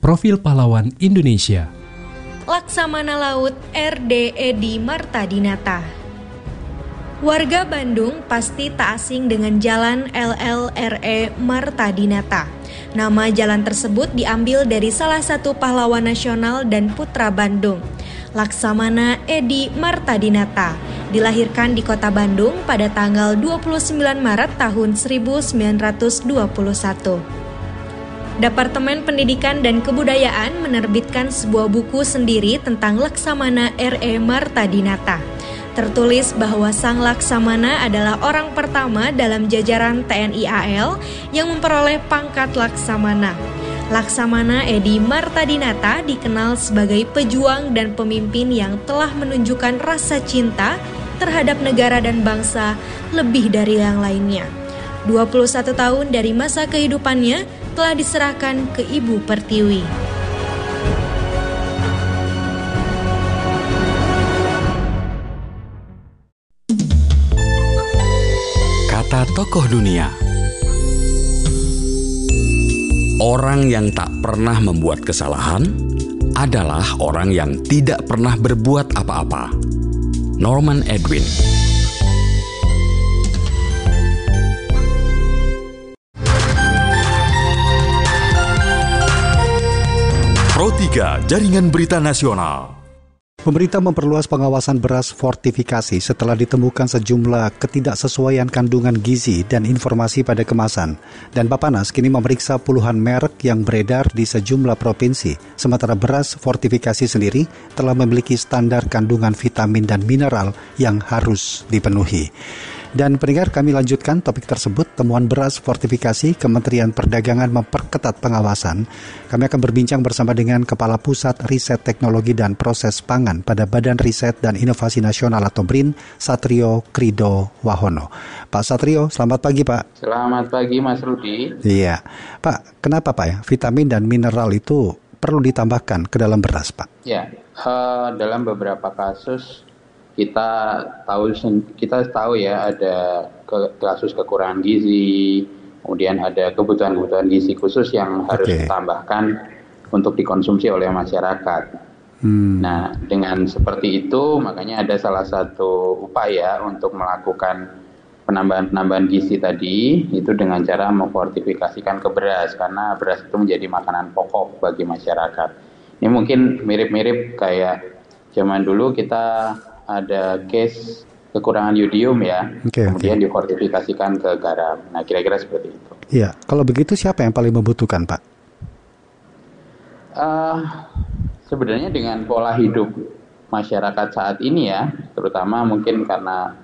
Profil Pahlawan Indonesia. Laksamana Laut RD Edi Martadinata. Warga Bandung pasti tak asing dengan Jalan LLRE Martadinata. Nama jalan tersebut diambil dari salah satu pahlawan nasional dan putra Bandung, Laksamana Edi Martadinata, dilahirkan di kota Bandung pada tanggal 29 Maret tahun 1921. Departemen Pendidikan dan Kebudayaan menerbitkan sebuah buku sendiri tentang Laksamana R.E. Martadinata. Tertulis bahwa Sang Laksamana adalah orang pertama dalam jajaran TNI AL yang memperoleh pangkat Laksamana. Laksamana Edi Martadinata dikenal sebagai pejuang dan pemimpin yang telah menunjukkan rasa cinta terhadap negara dan bangsa lebih dari yang lainnya. 21 tahun dari masa kehidupannya telah diserahkan ke Ibu Pertiwi. Kata tokoh dunia. Orang yang tak pernah membuat kesalahan adalah orang yang tidak pernah berbuat apa-apa. Norman Edwin. Pro 3 Jaringan Berita Nasional. Pemerintah memperluas pengawasan beras fortifikasi setelah ditemukan sejumlah ketidaksesuaian kandungan gizi dan informasi pada kemasan. Dan Bappenas kini memeriksa puluhan merek yang beredar di sejumlah provinsi, sementara beras fortifikasi sendiri telah memiliki standar kandungan vitamin dan mineral yang harus dipenuhi. Dan pendengar, kami lanjutkan topik tersebut, temuan beras fortifikasi, Kementerian Perdagangan memperketat pengawasan. Kami akan berbincang bersama dengan Kepala Pusat Riset Teknologi dan Proses Pangan pada Badan Riset dan Inovasi Nasional atau BRIN, Satrio Krido Wahono. Pak Satrio, selamat pagi Pak. Selamat pagi Mas Rudi. Iya, Pak, kenapa Pak ya vitamin dan mineral itu perlu ditambahkan ke dalam beras Pak? Ya, dalam beberapa kasus kita tahu ya ada kasus kekurangan gizi, kemudian ada kebutuhan gizi khusus yang harus ditambahkan untuk dikonsumsi oleh masyarakat. Nah, dengan seperti itu makanya ada salah satu upaya untuk melakukan penambahan gizi tadi itu dengan cara memfortifikasikan ke beras, karena beras itu menjadi makanan pokok bagi masyarakat. Ini mungkin mirip-mirip kayak zaman dulu kita ada case kekurangan yodium ya, kemudian difortifikasikan ke garam. Nah, kira-kira seperti itu. Iya, kalau begitu siapa yang paling membutuhkan, Pak? Sebenarnya dengan pola hidup masyarakat saat ini ya, terutama mungkin karena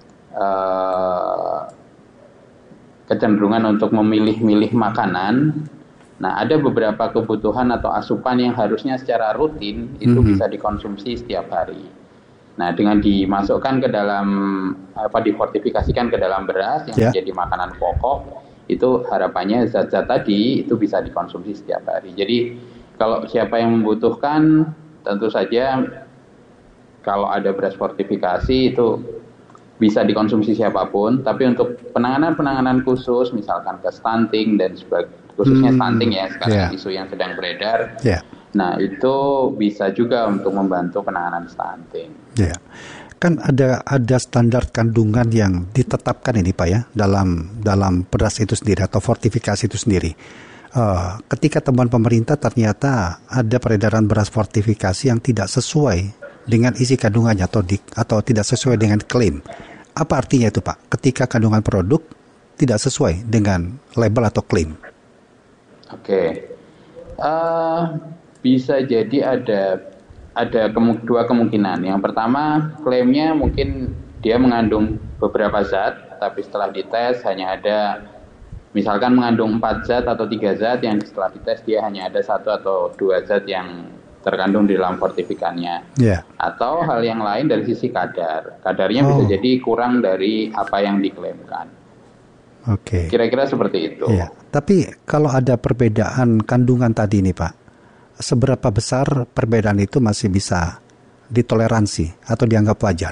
kecenderungan untuk memilih-milih makanan. Nah, ada beberapa kebutuhan atau asupan yang harusnya secara rutin itu bisa dikonsumsi setiap hari. Nah, dengan dimasukkan ke dalam difortifikasikan ke dalam beras yang menjadi makanan pokok, itu harapannya zat-zat tadi itu bisa dikonsumsi setiap hari. Jadi kalau siapa yang membutuhkan, tentu saja kalau ada beras fortifikasi itu bisa dikonsumsi siapapun. Tapi untuk penanganan khusus, misalkan ke stunting dan khususnya stunting ya sekarang isu yang sedang beredar. Nah, itu bisa juga untuk membantu penanganan stunting. Ya, kan ada standar kandungan yang ditetapkan ini Pak ya dalam beras itu sendiri atau fortifikasi itu sendiri. Ketika temuan pemerintah ternyata ada peredaran beras fortifikasi yang tidak sesuai dengan isi kandungannya atau tidak sesuai dengan klaim. Apa artinya itu Pak? Ketika kandungan produk tidak sesuai dengan label atau klaim. Bisa jadi ada dua kemungkinan. Yang pertama, klaimnya mungkin dia mengandung beberapa zat, tapi setelah dites hanya ada misalkan mengandung 4 zat atau 3 zat yang setelah dites dia hanya ada 1 atau 2 zat yang terkandung di dalam fortifikannya. Atau hal yang lain dari sisi kadarnya bisa jadi kurang dari apa yang diklaimkan. Kira-kira seperti itu. Tapi kalau ada perbedaan kandungan tadi nih Pak, seberapa besar perbedaan itu masih bisa ditoleransi atau dianggap wajar?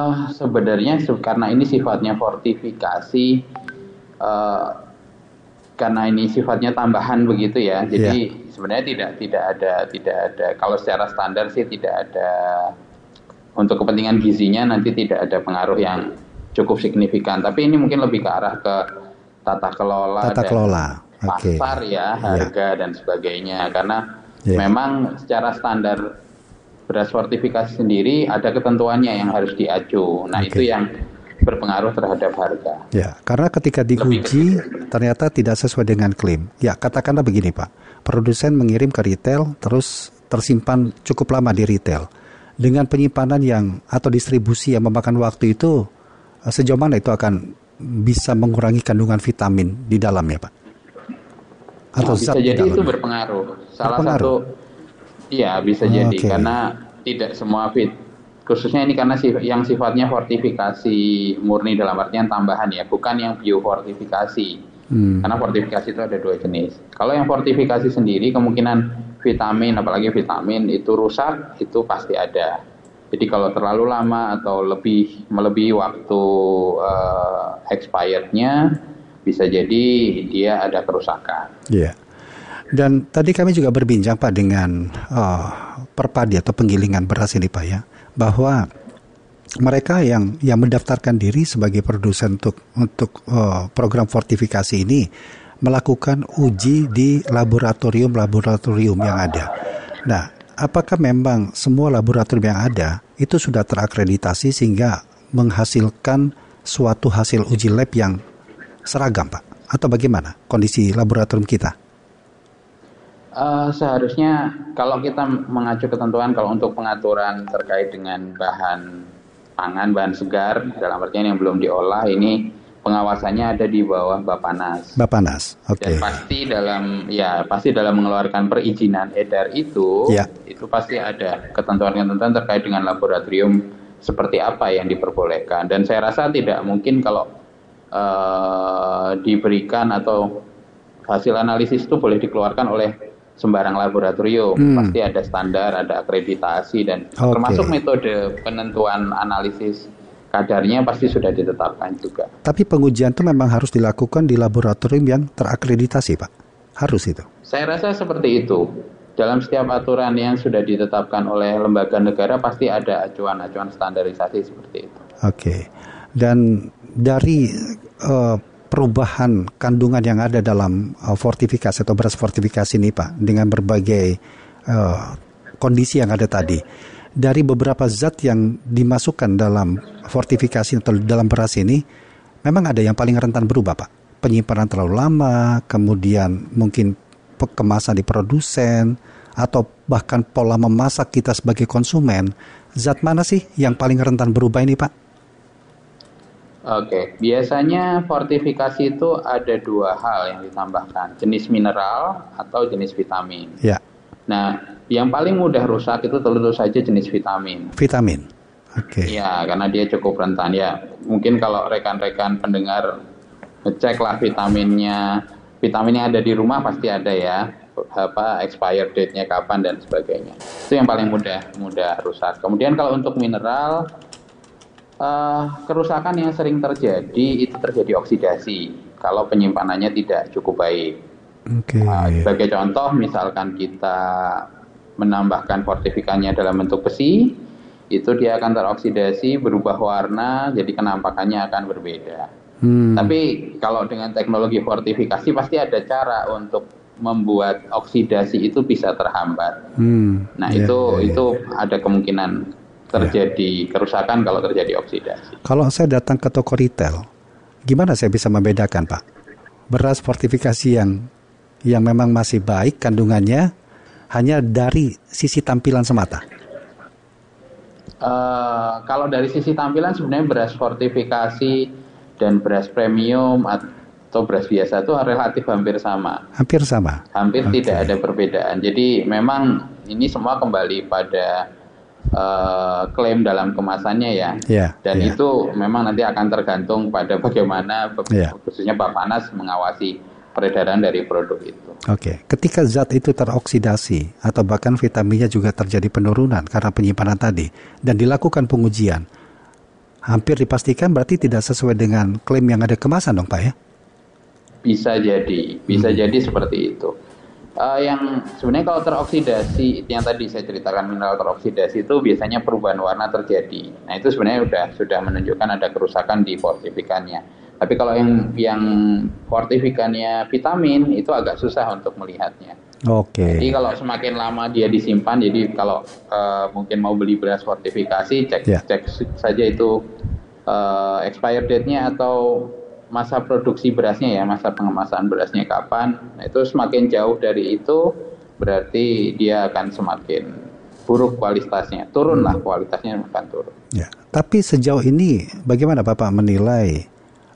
Sebenarnya karena ini sifatnya fortifikasi, karena ini sifatnya tambahan begitu ya. Jadi sebenarnya tidak ada kalau secara standar sih tidak ada, untuk kepentingan gizinya nanti tidak ada pengaruh yang cukup signifikan. Tapi ini mungkin lebih ke arah ke tata kelola pasar ya, harga dan sebagainya. Karena memang secara standar beras fortifikasi sendiri ada ketentuannya yang harus diacu. Nah itu yang berpengaruh terhadap harga. Ya, karena ketika diuji ternyata tidak sesuai dengan klaim. Ya, katakanlah begini Pak, produsen mengirim ke retail terus tersimpan cukup lama di retail. Dengan penyimpanan yang atau distribusi yang memakan waktu itu, sejauh mana itu akan bisa mengurangi kandungan vitamin di dalamnya Pak? Atau bisa jadi itu berpengaruh. Salah satu, iya bisa jadi karena tidak semua khususnya ini karena yang sifatnya fortifikasi murni dalam artian tambahan ya, bukan yang biofortifikasi. Karena fortifikasi itu ada 2 jenis. Kalau yang fortifikasi sendiri kemungkinan vitamin, apalagi vitamin itu rusak, itu pasti ada. Jadi kalau terlalu lama atau melebihi waktu expirednya, bisa jadi dia ada kerusakan. Iya. Dan tadi kami juga berbincang Pak dengan Perpadi atau penggilingan beras ini Pak ya, bahwa mereka yang mendaftarkan diri sebagai produsen untuk program fortifikasi ini melakukan uji di laboratorium yang ada. Nah, apakah memang semua laboratorium yang ada itu sudah terakreditasi sehingga menghasilkan suatu hasil uji lab yang seragam, Pak? Atau bagaimana kondisi laboratorium kita? Seharusnya kalau kita mengacu ketentuan kalau untuk pengaturan terkait dengan bahan pangan, bahan segar dalam artian yang belum diolah, ini pengawasannya ada di bawah Bappenas. Oke. Dan pasti dalam mengeluarkan perizinan edar itu pasti ada ketentuan-ketentuan terkait dengan laboratorium seperti apa yang diperbolehkan. Dan saya rasa tidak mungkin kalau diberikan atau hasil analisis itu boleh dikeluarkan oleh sembarang laboratorium. Pasti ada standar, ada akreditasi, dan termasuk metode penentuan analisis kadarnya pasti sudah ditetapkan juga. Tapi pengujian itu memang harus dilakukan di laboratorium yang terakreditasi, Pak? Harus itu? Saya rasa seperti itu. Dalam setiap aturan yang sudah ditetapkan oleh lembaga negara pasti ada acuan-acuan standarisasi seperti itu. Oke. Dan dari perubahan kandungan yang ada dalam fortifikasi atau beras fortifikasi ini, Pak, dengan berbagai kondisi yang ada tadi, dari beberapa zat yang dimasukkan dalam fortifikasi atau dalam beras ini, memang ada yang paling rentan berubah, Pak. Penyimpanan terlalu lama, kemudian mungkin kemasan di produsen, atau bahkan pola memasak kita sebagai konsumen. Zat mana sih yang paling rentan berubah ini, Pak? Oke, biasanya fortifikasi itu ada 2 hal yang ditambahkan, jenis mineral atau jenis vitamin. Ya. Nah, yang paling mudah rusak itu tentu saja jenis vitamin. Vitamin, oke. Ya, karena dia cukup rentan ya. Mungkin kalau rekan-rekan pendengar ngeceklah vitaminnya ada di rumah pasti ada ya, expired date-nya kapan dan sebagainya. Itu yang paling mudah rusak. Kemudian kalau untuk mineral, kerusakan yang sering terjadi itu terjadi oksidasi kalau penyimpanannya tidak cukup baik. Sebagai contoh, misalkan kita menambahkan fortifikannya dalam bentuk besi, itu dia akan teroksidasi, berubah warna, jadi kenampakannya akan berbeda. Tapi kalau dengan teknologi fortifikasi pasti ada cara untuk membuat oksidasi itu bisa terhambat. Itu ada kemungkinan terjadi kerusakan kalau terjadi oksidasi. Kalau saya datang ke toko retail, gimana saya bisa membedakan, Pak, beras fortifikasi yang memang masih baik kandungannya hanya dari sisi tampilan semata? Kalau dari sisi tampilan sebenarnya beras fortifikasi dan beras premium atau beras biasa itu relatif hampir sama. Hampir sama? Hampir tidak ada perbedaan. Jadi memang ini semua kembali pada klaim dalam kemasannya ya. Dan itu memang nanti akan tergantung pada bagaimana khususnya Bappenas mengawasi peredaran dari produk itu. Oke, ketika zat itu teroksidasi atau bahkan vitaminnya juga terjadi penurunan karena penyimpanan tadi dan dilakukan pengujian, hampir dipastikan berarti tidak sesuai dengan klaim yang ada kemasan dong, Pak ya? Bisa jadi seperti itu. Yang sebenarnya kalau teroksidasi, yang tadi saya ceritakan mineral teroksidasi itu biasanya perubahan warna terjadi. Nah itu sebenarnya sudah menunjukkan ada kerusakan di fortifikannya. Tapi kalau yang fortifikannya vitamin itu agak susah untuk melihatnya. Oke. Jadi kalau semakin lama dia disimpan, jadi kalau mungkin mau beli beras fortifikasi, cek saja itu expired date-nya atau masa produksi berasnya ya, masa pengemasan berasnya kapan. Nah, itu semakin jauh dari itu berarti dia akan semakin buruk kualitasnya. Turunlah kualitasnya akan turun. Ya, tapi sejauh ini bagaimana Bapak menilai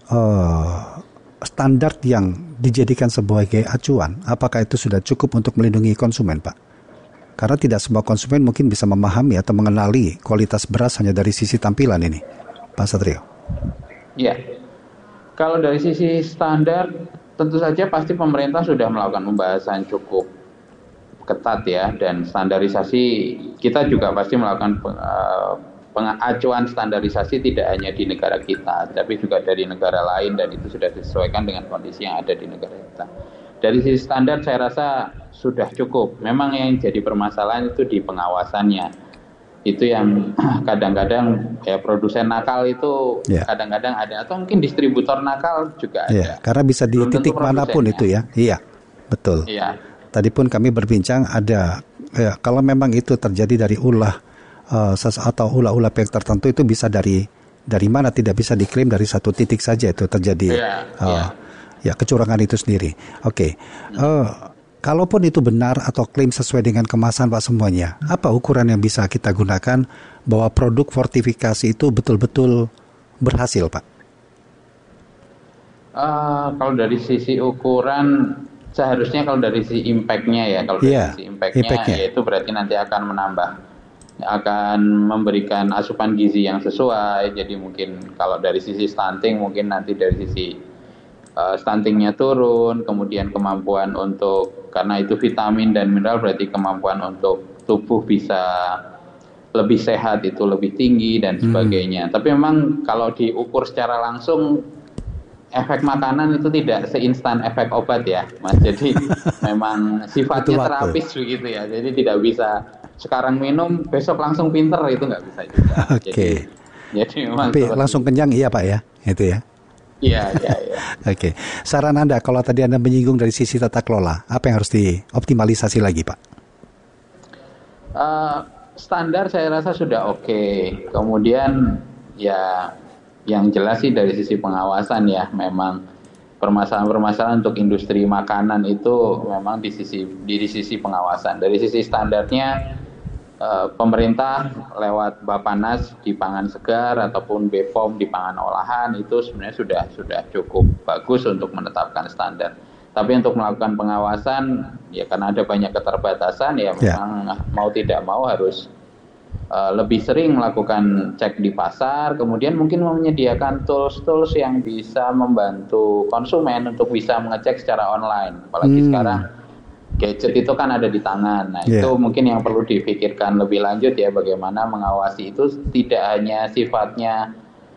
standar yang dijadikan sebagai acuan? Apakah itu sudah cukup untuk melindungi konsumen, Pak? Karena tidak semua konsumen mungkin bisa memahami atau mengenali kualitas beras hanya dari sisi tampilan ini, Pak Satrio. Ya. Kalau dari sisi standar, tentu saja pasti pemerintah sudah melakukan pembahasan cukup ketat ya, dan standarisasi kita juga pasti melakukan pengacuan standarisasi tidak hanya di negara kita, tapi juga dari negara lain, dan itu sudah disesuaikan dengan kondisi yang ada di negara kita. Dari sisi standar saya rasa sudah cukup. Memang yang jadi permasalahan itu di pengawasannya. Itu yang kadang-kadang ya produsen nakal itu kadang-kadang ada, atau mungkin distributor nakal juga ada. Karena bisa di titik manapun itu ya. Iya, betul. Iya. Tadi pun kami berbincang ada kalau memang itu terjadi dari ulah atau ulah pihak tertentu, itu bisa dari mana, tidak bisa diklaim dari satu titik saja itu terjadi kecurangan itu sendiri. Oke. Kalaupun itu benar atau klaim sesuai dengan kemasan Pak semuanya, apa ukuran yang bisa kita gunakan bahwa produk fortifikasi itu betul-betul berhasil, Pak? Kalau dari sisi ukuran, seharusnya kalau dari sisi impact-nya ya, kalau dari sisi impact-nya ya itu berarti nanti akan memberikan asupan gizi yang sesuai. Jadi mungkin kalau dari sisi stunting, mungkin nanti dari sisi stuntingnya turun, kemudian kemampuan untuk, karena itu vitamin dan mineral, berarti kemampuan untuk tubuh bisa lebih sehat itu lebih tinggi dan sebagainya. Tapi memang kalau diukur secara langsung, efek makanan itu tidak seinstan efek obat ya, Mas. Jadi memang sifatnya terapis begitu ya. Jadi tidak bisa sekarang minum besok langsung pinter, itu nggak bisa juga. Oke. Jadi memang tapi langsung kenyang iya Pak ya, itu ya. Iya. Oke. Saran Anda kalau tadi Anda menyinggung dari sisi tata kelola, apa yang harus dioptimalisasi lagi, Pak? Standar saya rasa sudah oke. Kemudian ya yang jelas sih dari sisi pengawasan ya, memang permasalahan-permasalahan untuk industri makanan itu memang di sisi pengawasan. Dari sisi standarnya pemerintah lewat Bappenas di pangan segar ataupun BPOM di pangan olahan itu sebenarnya sudah cukup bagus untuk menetapkan standar. Tapi untuk melakukan pengawasan ya karena ada banyak keterbatasan ya memang mau tidak mau harus lebih sering melakukan cek di pasar, kemudian mungkin menyediakan tools yang bisa membantu konsumen untuk bisa mengecek secara online. Apalagi sekarang gadget itu kan ada di tangan. Nah, itu mungkin yang perlu dipikirkan lebih lanjut ya, bagaimana mengawasi itu tidak hanya sifatnya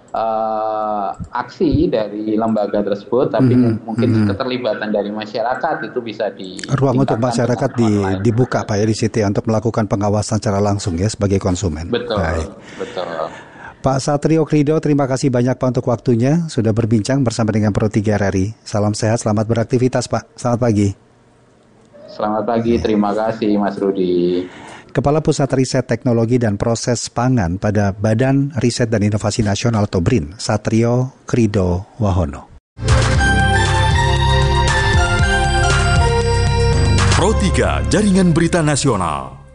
aksi dari lembaga tersebut, tapi mungkin keterlibatan dari masyarakat itu bisa di ruang untuk masyarakat dibuka Pak ya di situ ya, untuk melakukan pengawasan secara langsung ya sebagai konsumen. Betul. Pak Satrio Krido, terima kasih banyak Pak untuk waktunya, sudah berbincang bersama dengan Pro 3 RRI. Salam sehat, selamat beraktivitas Pak. Selamat pagi. Selamat pagi, terima kasih Mas Rudi. Kepala Pusat Riset Teknologi dan Proses Pangan pada Badan Riset dan Inovasi Nasional atau BRIN, Satrio Krido Wahono. Pro 3 Jaringan Berita Nasional.